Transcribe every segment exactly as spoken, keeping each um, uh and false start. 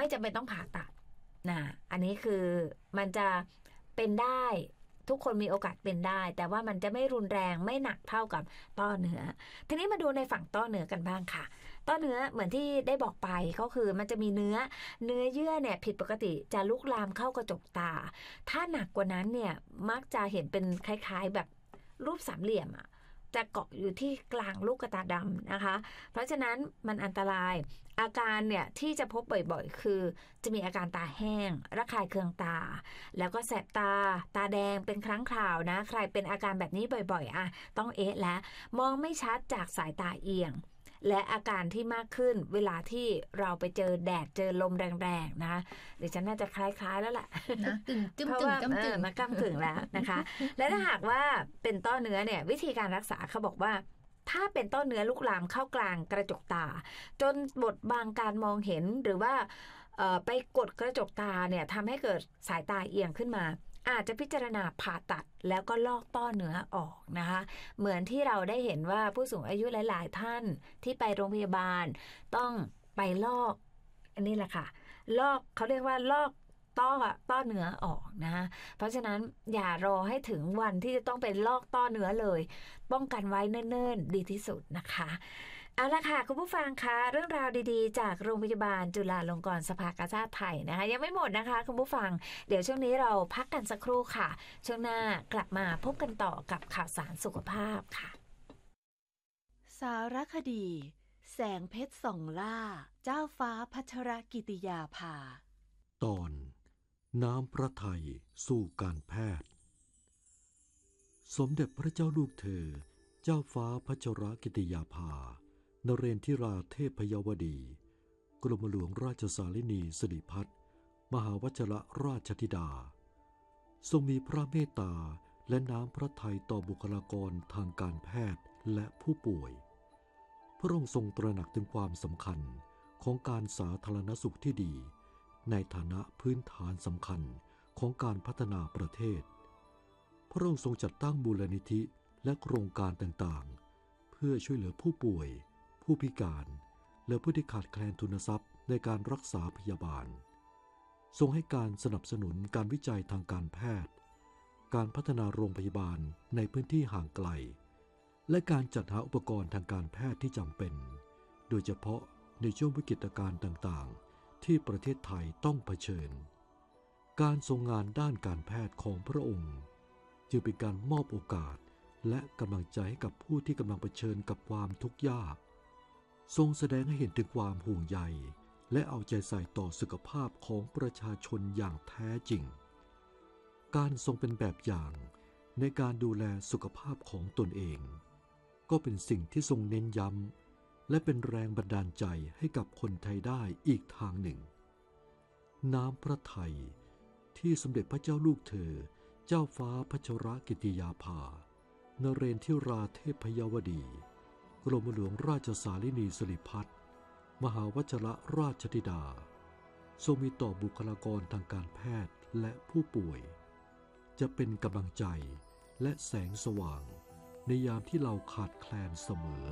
ไม่จำเป็นต้องผ่าตัดนะอันนี้คือมันจะเป็นได้ทุกคนมีโอกาสเป็นได้แต่ว่ามันจะไม่รุนแรงไม่หนักเท่ากับต้อเนื้อทีนี้มาดูในฝั่งต้อเนื้อกันบ้างค่ะต้อเนื้อเหมือนที่ได้บอกไปก็คือมันจะมีเนื้อเนื้อเยื่อเนี่ยผิดปกติจะลุกลามเข้ากระจกตาถ้าหนักกว่านั้นเนี่ยมักจะเห็นเป็นคล้ายๆแบบรูปสามเหลี่ยมอะจะเกาะอยู่ที่กลางลูกตาดำนะคะเพราะฉะนั้นมันอันตรายอาการเนี่ยที่จะพบบ่อยๆคือจะมีอาการตาแห้งระคายเคืองตาแล้วก็แสบตาตาแดงเป็นครั้งคราวนะใครเป็นอาการแบบนี้บ่อยๆอ่ะต้องเอ๊ะแล้วมองไม่ชัดจากสายตาเอียงและอาการที่มากขึ้นเวลาที่เราไปเจอแดดเจอลมแรงๆนะคะเดี๋ยวฉันน่าจะคล้ายๆแล้วแหละนะกึ่งกึ่งเพราะว่ามาก้ำกึ่งแล้วนะคะและถ้าหากว่าเป็นต้อเนื้อเนี่ยวิธีการรักษาเขาบอกว่าถ้าเป็นต้อเนื้อลุกลามเข้ากลางกระจกตาจนบดบังการมองเห็นหรือว่าไปกดกระจกตาเนี่ยทำให้เกิดสายตาเอียงขึ้นมาอาจจะพิจารณาผ่าตัดแล้วก็ลอกต้อเนื้อออกนะคะเหมือนที่เราได้เห็นว่าผู้สูงอายุหลายๆท่านที่ไปโรงพยาบาลต้องไปลอกอันนี้แหละค่ะลอกเขาเรียกว่าลอกต้อต้อเนื้อออกนะคะเพราะฉะนั้นอย่ารอให้ถึงวันที่จะต้องไปลอกต้อเนื้อเลยป้องกันไว้เนิ่นๆดีที่สุดนะคะเอาละค่ะคุณผู้ฟังคะเรื่องราวดีๆจากโรงพยาบาลจุฬาลงกรณ์สภากาชาดไทยนะคะยังไม่หมดนะคะคุณผู้ฟังเดี๋ยวช่วงนี้เราพักกันสักครู่ค่ะช่วงหน้ากลับมาพบกันต่อกับข่าวสารสุขภาพค่ะสารคดีแสงเพชรส่องล่าเจ้าฟ้าพัชรกิติยาภาตอนน้ำพระทัยสู่การแพทย์สมเด็จพระเจ้าลูกเธอเจ้าฟ้าพัชรกิติยาภานเรนทิราเทพยวดีกรมหลวงราชสารินีสิริพัฒน์มหาวชรราชธิดาทรงมีพระเมตตาและน้ำพระทัยต่อบุคลากรทางการแพทย์และผู้ป่วยพระองค์ทรงตระหนักถึงความสำคัญของการสาธารณสุขที่ดีในฐานะพื้นฐานสำคัญของการพัฒนาประเทศพระองค์ทรงจัดตั้งมูลนิธิและโครงการต่างๆเพื่อช่วยเหลือผู้ป่วยผู้พิการและผู้ที่ขาดแคลนทุนทรัพย์ในการรักษาพยาบาลทรงให้การสนับสนุนการวิจัยทางการแพทย์การพัฒนาโรงพยาบาลในพื้นที่ห่างไกลและการจัดหาอุปกรณ์ทางการแพทย์ที่จำเป็นโดยเฉพาะในช่วงวิกฤตการณ์ต่างๆที่ประเทศไทยต้องเผชิญการทรงงานด้านการแพทย์ของพระองค์จึงเป็นการมอบโอกาสและกำลังใจให้กับผู้ที่กำลังเผชิญกับความทุกข์ยากทรงแสดงให้เห็นถึงความห่วงใยและเอาใจใส่ต่อสุขภาพของประชาชนอย่างแท้จริงการทรงเป็นแบบอย่างในการดูแลสุขภาพของตนเองก็เป็นสิ่งที่ทรงเน้นย้ำและเป็นแรงบันดาลใจให้กับคนไทยได้อีกทางหนึ่งน้ำพระทัยที่สมเด็จพระเจ้าลูกเธอเจ้าฟ้าพัชรกิติยาภานเรนทิราเทพยวดีกรมหลวงราชสารินีสิริพัฒน์มหาวชรราชธิดาทรงมีต่อบุคลากรทางการแพทย์และผู้ป่วยจะเป็นกำลังใจและแสงสว่างในยามที่เราขาดแคลนเสมอ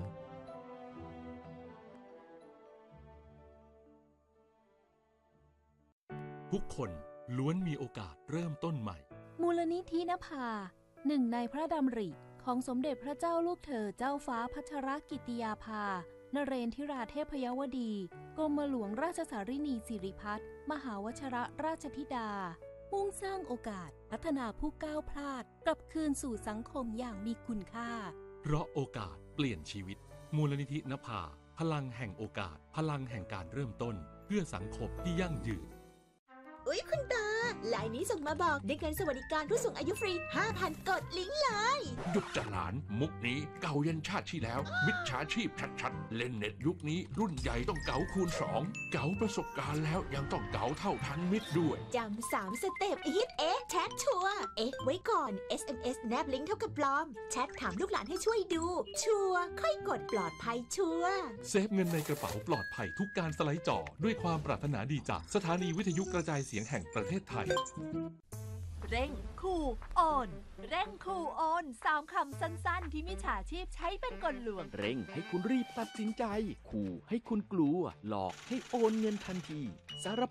ทุกคนล้วนมีโอกาสเริ่มต้นใหม่มูลนิธินภาหนึ่งในพระดำริของสมเด็จพระเจ้าลูกเธอเจ้าฟ้าพัชรกิติยาภานเรนทิราเทพยวดีกรมหลวงราชสารินีสิริพัฒน์มหาวชรราชธิดามุ่งสร้างโอกาสพัฒนาผู้ก้าวพลาดกลับคืนสู่สังคมอย่างมีคุณค่าเพราะโอกาสเปลี่ยนชีวิตมูลนิธินภาพลังแห่งโอกาสพลังแห่งการเริ่มต้นเพื่อสังคมที่ยั่งยืนอุ๊ยคุณตาไลน์นี้ส่งมาบอกได้เงินสวัสดิการผู้สูงอายุฟรี ห้าพัน กดลิงก์เลยหยุดจะหลานมุกนี้เก่ายันชาติที่แล้วมิจฉาชีพชัดๆเล่นเน็ตยุคนี้รุ่นใหญ่ต้องเก๋าคูณสองเก๋าประสบการณ์แล้วยังต้องเก๋าเท่าทันมิตรด้วยจำสามสเต็ปฮิตเอ๊ะแชทชัวร์เอ๊ะไว้ก่อน เอส เอ็ม เอส แนบลิงก์เท่ากับปลอมแชทถามลูกหลานให้ช่วยดูชัวร์ค่อยกดปลอดภัยชัวร์เซฟเงินในกระเป๋าปลอดภัยทุกการสไลด์จอด้วยความปรารถนาดีจากสถานีวิทยุกระจายเสียงแห่งประเทศไทยเร่งคูโอนเร่งคูโอนสามคำสั้นๆที่มิจฉาชีพใช้เป็นกลลวงเร่งให้คุณรีบตัดสินใจขู่ให้คุณกลัวหลอกให้โอนเงินทันทีสาร